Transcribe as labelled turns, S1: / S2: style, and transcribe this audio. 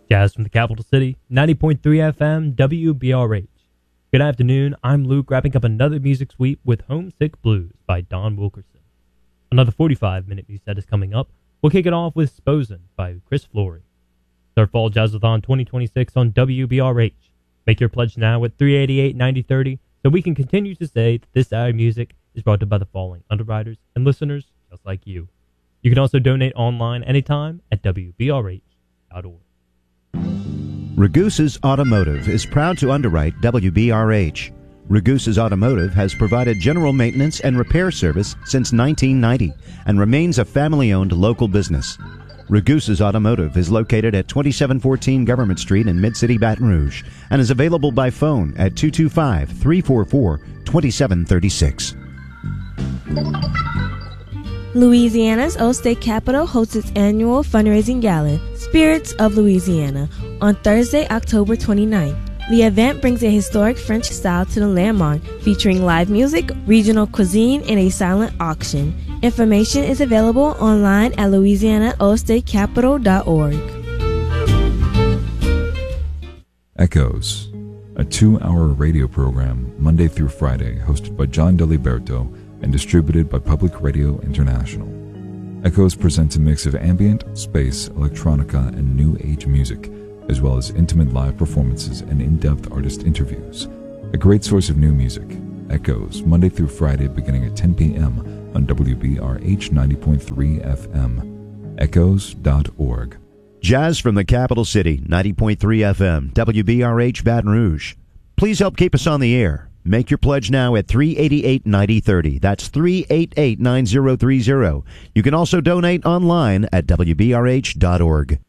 S1: Jazz from the capital city, 90.3 FM, WBRH. Good afternoon, I'm Luke, wrapping up another music suite with Homesick Blues by Don Wilkerson. Another 45-minute music set is coming up. We'll kick it off with Sposen by Chris Flory. It's our Fall Jazzathon 2026 on WBRH. Make your pledge now at 388-9030 so we can continue to say that this hour of music is brought to you by the following underwriters and listeners just like you. You can also donate online anytime at WBRH.org.
S2: Ragusa's Automotive is proud to underwrite WBRH. Ragusa's Automotive has provided general maintenance and repair service since 1990 and remains a family-owned local business. Ragusa's Automotive is located at 2714 Government Street in Mid-City Baton Rouge and is available by phone at 225-344-2736.
S3: Louisiana's Old State Capitol hosts its annual fundraising gala, Spirits of Louisiana, on Thursday, October 29th. The event brings a historic French style to the landmark, featuring live music, regional cuisine, and a silent auction. Information is available online at louisianaoldstatecapital.org.
S4: Echoes, a 2-hour radio program Monday through Friday hosted by John Deliberto and distributed by Public Radio International. Echoes presents a mix of ambient, space, electronica, and new age music, as well as intimate live performances and in-depth artist interviews. A great source of new music. Echoes, Monday through Friday beginning at 10 p.m. on WBRH 90.3 FM. Echoes.org.
S2: Jazz from the capital city, 90.3 FM, WBRH Baton Rouge. Please help keep us on the air. Make your pledge now at 388-9030. That's 388-9030. You can also donate online at WBRH.org.